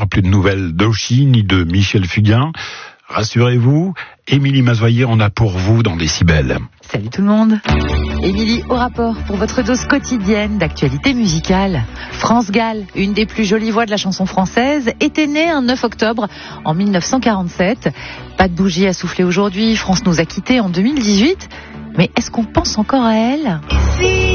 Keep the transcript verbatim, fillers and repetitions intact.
heures, plus de nouvelles d'Auchy ni de Michel Fugain. Rassurez-vous, Émilie Mazoyer en a pour vous dans Décibel. Salut tout le monde. Émilie au rapport pour votre dose quotidienne d'actualité musicale. France Gall, une des plus jolies voix de la chanson française, était née un neuf octobre en mille neuf cent quarante-sept. Pas de bougie à souffler aujourd'hui, France nous a quittés en deux mille dix-huit. Mais est-ce qu'on pense encore à elle ?